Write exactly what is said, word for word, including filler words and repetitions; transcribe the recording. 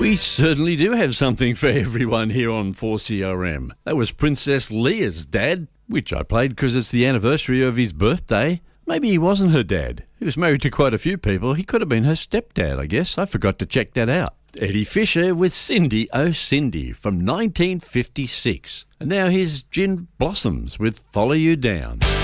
We certainly do have something for everyone here on four C R M. That was Princess Leia's dad, which I played because it's the anniversary of his birthday. Maybe he wasn't her dad. He was married to quite a few people. He could have been her stepdad, I guess. I forgot to check that out. Eddie Fisher with Cindy Oh Cindy from nineteen fifty-six. And now here's Gin Blossoms with Follow You Down.